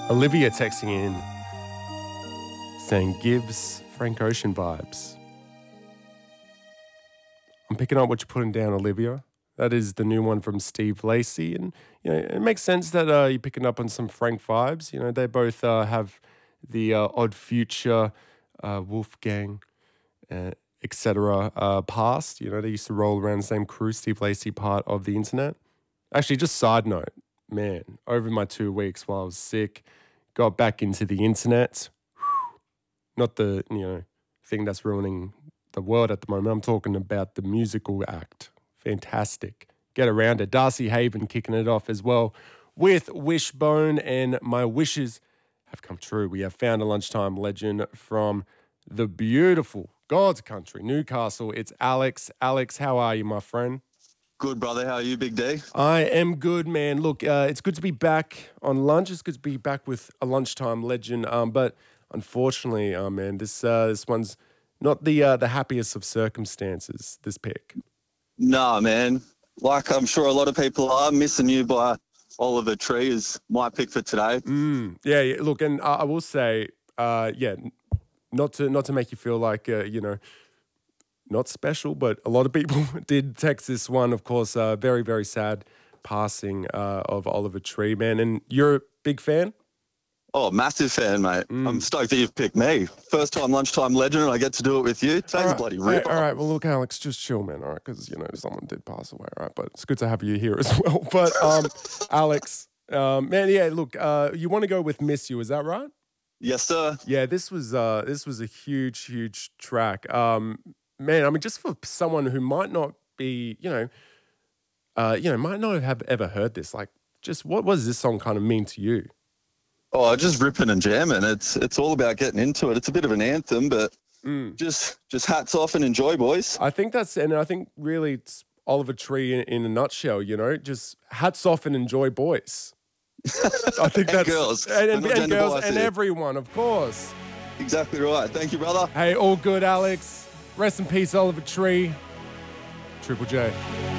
Olivia texting in saying gives Frank Ocean vibes. I'm picking up what you're putting down, Olivia. That is the new one from Steve Lacy. And, it makes sense that you're picking up on some Frank vibes. They both have the Odd Future, Wolfgang, etc. past. They used to roll around the same crew, Steve Lacy part of the internet. Actually, just side note, man, over my 2 weeks while I was sick, got back into the internet. Not the, thing that's ruining the world at the moment. I'm talking about the musical act. Fantastic. Get around it. Darcy Haven kicking it off as well with Wishbone, and my wishes have come true. We have found a lunchtime legend from the beautiful God's country, Newcastle. It's Alex. Alex, how are you, my friend? Good, brother. How are you, Big D? I am good, man. Look, it's good to be back on lunch. It's good to be back with a lunchtime legend. But unfortunately, man, this one's not the happiest of circumstances, this pick. Nah, man. Like I'm sure a lot of people are, Missing You by Oliver Tree is my pick for today. Yeah. Look, and I will say, not to make you feel like, not special, but a lot of people did text this one. Of course, very, very sad passing of Oliver Tree, man. And you're a big fan? Oh, massive fan, mate. I'm stoked that you've picked me. First time lunchtime legend, and I get to do it with you. Today's bloody rip. All right. Well, look, Alex, just chill, man. All right, because someone did pass away. All right, but it's good to have you here as well. But Alex, man, yeah. Look, you want to go with "Miss You"? Is that right? Yes, sir. Yeah, this was a huge, huge track. Man, I mean, just for someone who might not be, might not have ever heard this, like, just what does this song kind of mean to you? Oh, just ripping and jamming. It's all about getting into it. It's a bit of an anthem, but just hats off and enjoy, boys. I think really it's Oliver Tree in a nutshell. Just hats off and enjoy, boys. I think and that's girls and girls and everyone, of course. Exactly right. Thank you, brother. Hey, all good, Alex. Rest in peace, Oliver Tree. Triple J.